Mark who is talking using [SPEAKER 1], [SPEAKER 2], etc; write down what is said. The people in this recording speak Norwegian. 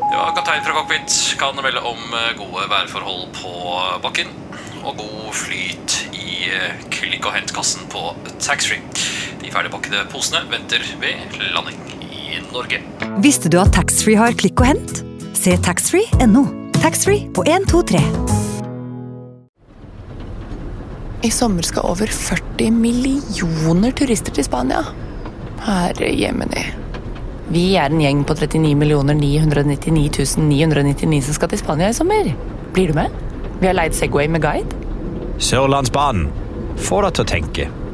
[SPEAKER 1] Ja, kaptein fra cockpit kan melde om gode værforhold på bakken og god flyt i klikk- og hentkassen på taxfree. De ferdigpakkede posene venter ved landing i Norge.
[SPEAKER 2] Visste du at taxfree har klikk og hent? Se taxfree.no. Taxfree på 1, 2, 3.
[SPEAKER 3] I sommer skal over 40 millioner turister til Spania. Herre jemini. Vi en gjeng på 39 999 999 som skal til Spania i sommer. Blir du med? Vi har leid Segway med guide.
[SPEAKER 4] Sørlandsbanen. Få deg til å tenke.